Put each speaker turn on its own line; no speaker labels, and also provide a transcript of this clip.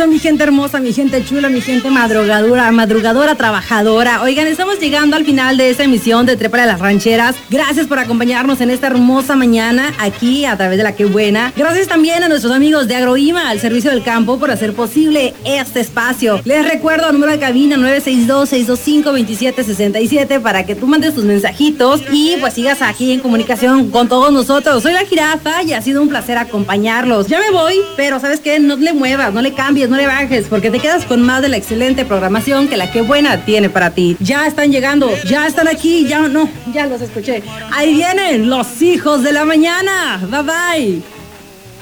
mi gente hermosa, mi gente chula, mi gente madrugadora, trabajadora? Oigan, estamos llegando al final de esta emisión de Trépale a las Rancheras. Gracias por acompañarnos en esta hermosa mañana aquí a través de La Qué Buena. Gracias también a nuestros amigos de Agroima, al servicio del campo, por hacer posible este espacio. Les recuerdo el número de cabina 962-625-2767 para que tú mandes tus mensajitos y pues sigas aquí en comunicación con todos nosotros. Soy la Jirafa y ha sido un placer acompañarlos. Ya me voy, pero ¿sabes qué? No le muevas, no le cambies, no le bajes, porque te quedas con más de la excelente programación que La Qué Buena tiene para ti. Ya están llegando, ya están aquí, ya los escuché. Ahí vienen los hijos de la mañana. Bye bye.